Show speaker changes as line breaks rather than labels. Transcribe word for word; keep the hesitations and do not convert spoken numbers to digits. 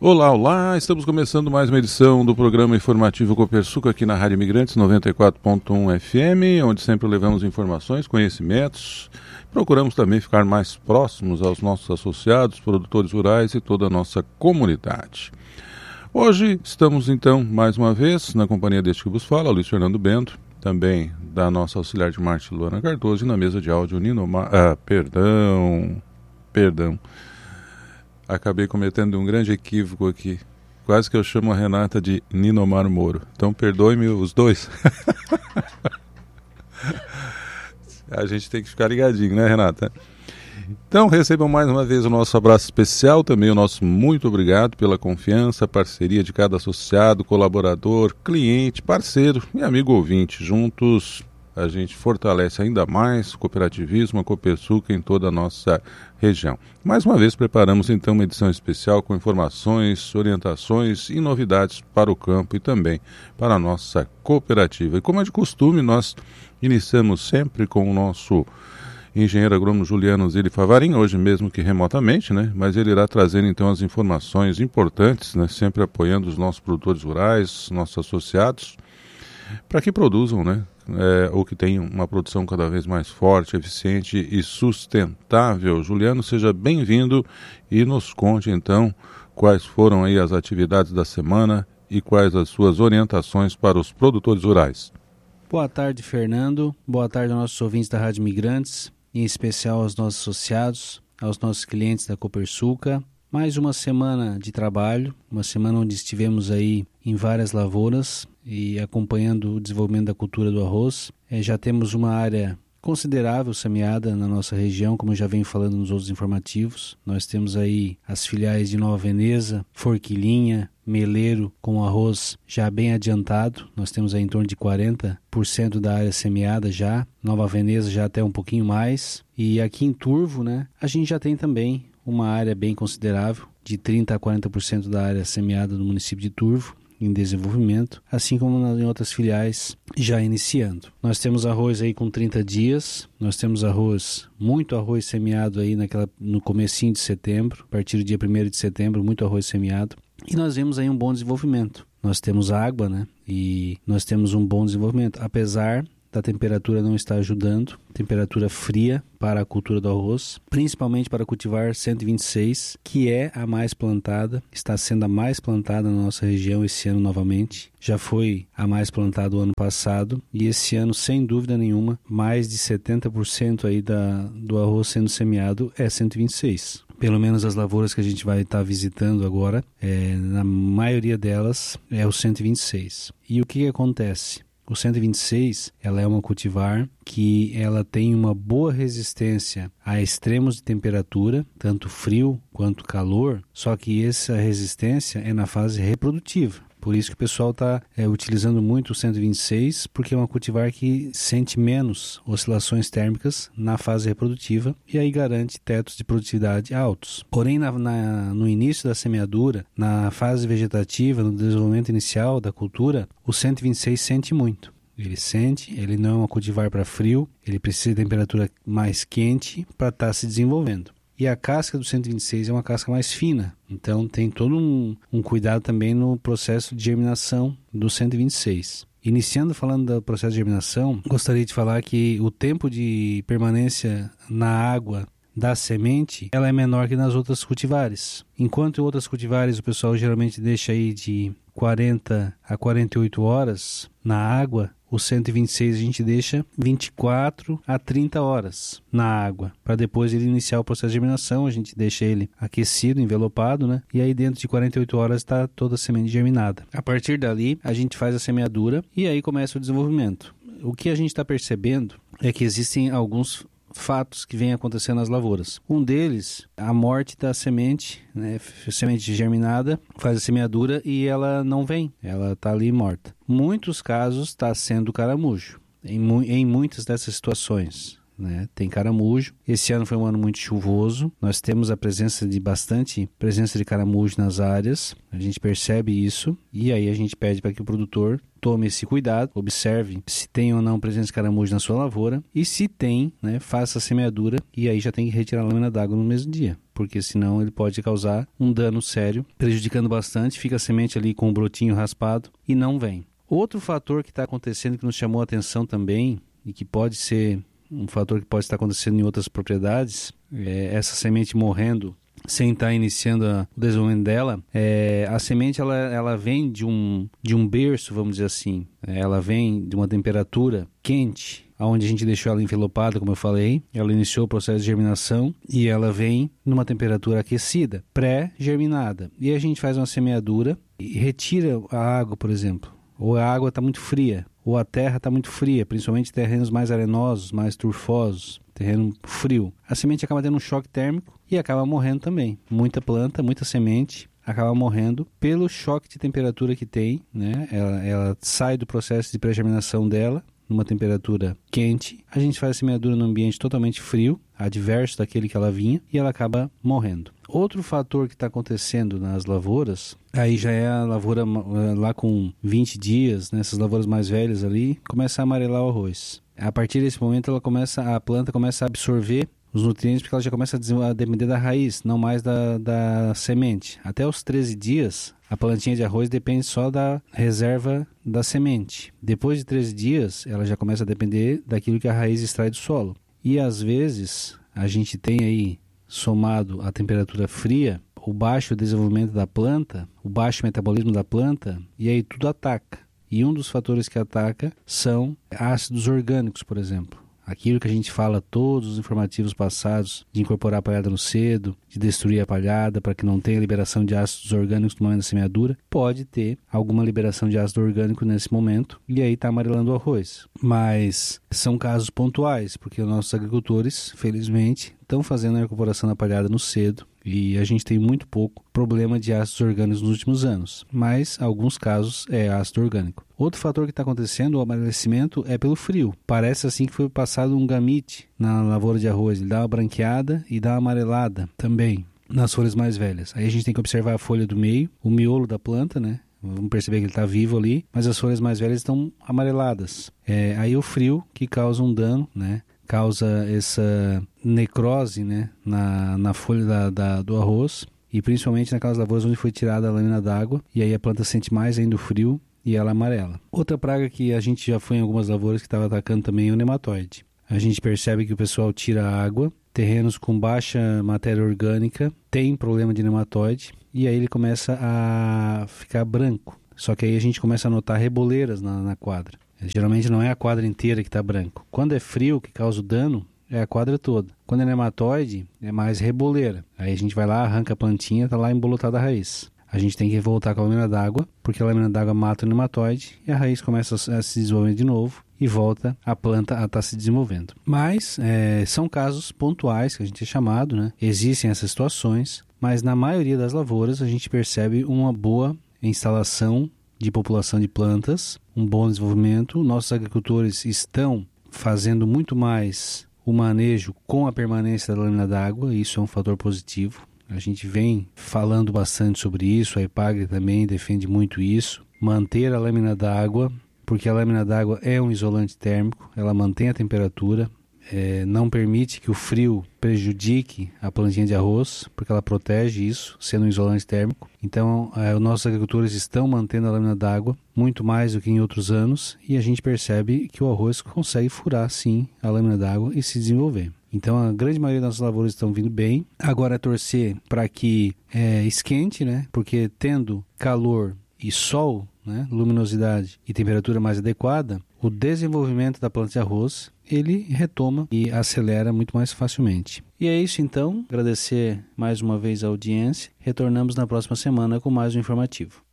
Olá, olá, estamos começando mais uma edição do programa informativo Copersucar aqui na Rádio Imigrantes noventa e quatro ponto um F M, onde sempre levamos informações, conhecimentos, procuramos também ficar mais próximos aos nossos associados, produtores rurais e toda a nossa comunidade. Hoje estamos então mais uma vez na companhia deste que vos fala, Luiz Fernando Bento, também da nossa auxiliar de marketing Luana Cardoso e na mesa de áudio Nino Ma... Ah, perdão, perdão. Acabei cometendo um grande equívoco aqui. Quase que eu chamo a Renata de Ninomar Moro. Então perdoe-me os dois. A gente tem que ficar ligadinho, né, Renata? Então recebam mais uma vez o nosso abraço especial, também o nosso muito obrigado pela confiança, parceria de cada associado, colaborador, cliente, parceiro e amigo ouvinte. Juntos a gente fortalece ainda mais o cooperativismo, a Copersucar em toda a nossa região. Mais uma vez preparamos então uma edição especial com informações, orientações e novidades para o campo e também para a nossa cooperativa. E como é de costume, nós iniciamos sempre com o nosso engenheiro agrônomo Juliano Zilli Favarin, hoje mesmo que remotamente, né? Mas ele irá trazer então as informações importantes, né? Sempre apoiando os nossos produtores rurais, nossos associados, para que produzam, né? É, ou que tenham uma produção cada vez mais forte, eficiente e sustentável. Juliano, seja bem-vindo e nos conte então quais foram aí as atividades da semana e quais as suas orientações para os produtores rurais.
Boa tarde, Fernando. Boa tarde aos nossos ouvintes da Rádio Imigrantes, em especial aos nossos associados, aos nossos clientes da Copersucar. Mais uma semana de trabalho, uma semana onde estivemos aí em várias lavouras e acompanhando o desenvolvimento da cultura do arroz. É, já temos uma área considerável semeada na nossa região, como eu já venho falando nos outros informativos. Nós temos aí as filiais de Nova Veneza, Forquilinha, Meleiro, com arroz já bem adiantado. Nós temos aí em torno de quarenta por cento da área semeada já. Nova Veneza já até um pouquinho mais. E aqui em Turvo, né, a gente já tem também uma área bem considerável, de trinta a quarenta por cento da área semeada no município de Turvo, em desenvolvimento, assim como em outras filiais já iniciando. Nós temos arroz aí com trinta dias, nós temos arroz, muito arroz semeado aí naquela, no comecinho de setembro, a partir do dia primeiro de setembro, muito arroz semeado, e nós vemos aí um bom desenvolvimento. Nós temos água, né, e nós temos um bom desenvolvimento, apesar da temperatura não está ajudando, temperatura fria para a cultura do arroz, principalmente para cultivar cento e vinte e seis, que é a mais plantada, está sendo a mais plantada na nossa região esse ano novamente, já foi a mais plantada o ano passado, e esse ano, sem dúvida nenhuma, mais de setenta por cento aí da, do arroz sendo semeado é cento e vinte e seis. Pelo menos as lavouras que a gente vai estar visitando agora, é, na maioria delas é o cento e vinte e seis. E o que, que acontece? O cento e vinte e seis, ela é uma cultivar que ela tem uma boa resistência a extremos de temperatura, tanto frio quanto calor, só que essa resistência é na fase reprodutiva. Por isso que o pessoal está é, utilizando muito o cento e vinte e seis, porque é uma cultivar que sente menos oscilações térmicas na fase reprodutiva e aí garante tetos de produtividade altos. Porém, na, na, no início da semeadura, na fase vegetativa, no desenvolvimento inicial da cultura, o cento e vinte e seis sente muito. Ele sente, ele não é uma cultivar para frio, ele precisa de temperatura mais quente para estar tá se desenvolvendo. E a casca do cento e vinte e seis é uma casca mais fina, então tem todo um, um cuidado também no processo de germinação do cento e vinte e seis. Iniciando falando do processo de germinação, gostaria de falar que o tempo de permanência na água da semente, ela é menor que nas outras cultivares. Enquanto em outras cultivares o pessoal geralmente deixa aí de quarenta a quarenta e oito horas na água, o cento e vinte e seis a gente deixa vinte e quatro a trinta horas na água, para depois ele iniciar o processo de germinação. A gente deixa ele aquecido, envelopado, né? E aí dentro de quarenta e oito horas está toda a semente germinada. A partir dali, a gente faz a semeadura e aí começa o desenvolvimento. O que a gente está percebendo é que existem alguns fatos que vêm acontecendo nas lavouras. Um deles, a morte da semente, né? Semente germinada, faz a semeadura e ela não vem, ela está ali morta. Muitos casos está sendo caramujo, em, mu- em muitas dessas situações. né? Tem caramujo. Esse ano foi um ano muito chuvoso. Nós temos a presença de bastante presença de caramujo nas áreas. A gente percebe isso e aí a gente pede para que o produtor tome esse cuidado, observe se tem ou não presença de caramujo na sua lavoura e se tem, né, faça a semeadura e aí já tem que retirar a lâmina d'água no mesmo dia, porque senão ele pode causar um dano sério, prejudicando bastante, fica a semente ali com o brotinho raspado e não vem. Outro fator que está acontecendo que nos chamou a atenção também e que pode ser um fator que pode estar acontecendo em outras propriedades, é essa semente morrendo sem estar iniciando a, o desenvolvimento dela, é, a semente ela, ela vem de um, de um berço, vamos dizer assim, é, ela vem de uma temperatura quente, onde a gente deixou ela envelopada, como eu falei, ela iniciou o processo de germinação e ela vem numa temperatura aquecida, pré-germinada, e a gente faz uma semeadura e retira a água, por exemplo, ou a água está muito fria, ou a terra está muito fria, principalmente terrenos mais arenosos, mais turfosos, terreno frio. A semente acaba tendo um choque térmico e acaba morrendo também. Muita planta, muita semente acaba morrendo pelo choque de temperatura que tem, né? Ela, ela sai do processo de pré-germinação dela, numa temperatura quente, a gente faz a semeadura num ambiente totalmente frio, adverso daquele que ela vinha, e ela acaba morrendo. Outro fator que está acontecendo nas lavouras, aí já é a lavoura lá com vinte dias, nessas né, lavouras mais velhas ali, começa a amarelar o arroz. A partir desse momento ela começa, a planta começa a absorver os nutrientes porque ela já começa a depender da raiz, não mais da, da semente. Até os treze dias, a plantinha de arroz depende só da reserva da semente. Depois de treze dias, ela já começa a depender daquilo que a raiz extrai do solo. E às vezes, a gente tem aí, somado à temperatura fria, o baixo desenvolvimento da planta, o baixo metabolismo da planta, e aí tudo ataca. E um dos fatores que ataca são ácidos orgânicos, por exemplo. Aquilo que a gente fala todos os informativos passados, de incorporar a palhada no cedo, de destruir a palhada para que não tenha liberação de ácidos orgânicos no momento da semeadura, pode ter alguma liberação de ácido orgânico nesse momento e aí está amarelando o arroz. Mas são casos pontuais, porque os nossos agricultores, felizmente, estão fazendo a incorporação da palhada no cedo e a gente tem muito pouco problema de ácidos orgânicos nos últimos anos, mas alguns casos é ácido orgânico. Outro fator que está acontecendo, o amarelecimento, é pelo frio. Parece assim que foi passado um gamite na lavoura de arroz, ele dá uma branqueada e dá uma amarelada também nas folhas mais velhas. Aí a gente tem que observar a folha do meio, o miolo da planta, né? Vamos perceber que ele está vivo ali, mas as folhas mais velhas estão amareladas. É, aí o frio que causa um dano, né? Causa essa necrose, né? na, na folha da, da, do arroz e principalmente naquelas lavouras onde foi tirada a lâmina d'água e aí a planta sente mais ainda o frio e ela amarela. Outra praga que a gente já foi em algumas lavouras que estava atacando também é o nematóide. A gente percebe que o pessoal tira a água, terrenos com baixa matéria orgânica tem problema de nematóide e aí ele começa a ficar branco. Só que aí a gente começa a notar reboleiras na, na quadra. Geralmente não é a quadra inteira que está branco. Quando é frio, que causa o dano, é a quadra toda. Quando é nematóide, é mais reboleira. Aí a gente vai lá, arranca a plantinha, está lá embolotada a raiz. A gente tem que voltar com a lâmina d'água, porque a lâmina d'água mata o nematóide e a raiz começa a se desenvolver de novo e volta a planta a estar se desenvolvendo. Mas é, são casos pontuais que a gente é chamado, né? Existem essas situações, mas na maioria das lavouras a gente percebe uma boa instalação de população de plantas, um bom desenvolvimento. Nossos agricultores estão fazendo muito mais o manejo com a permanência da lâmina d'água, isso é um fator positivo. A gente vem falando bastante sobre isso, a EPAGRE também defende muito isso. Manter a lâmina d'água, porque a lâmina d'água é um isolante térmico, ela mantém a temperatura, é, não permite que o frio prejudique a plantinha de arroz, porque ela protege isso, sendo um isolante térmico. Então, é, os nossos agricultores estão mantendo a lâmina d'água muito mais do que em outros anos, e a gente percebe que o arroz consegue furar, sim, a lâmina d'água e se desenvolver. Então, a grande maioria das nossas lavouras estão vindo bem. Agora é torcer para que é, esquente, né? Porque tendo calor e sol, né? Luminosidade e temperatura mais adequada, o desenvolvimento da planta de arroz, ele retoma e acelera muito mais facilmente. E é isso então, agradecer mais uma vez a audiência. Retornamos na próxima semana com mais um informativo.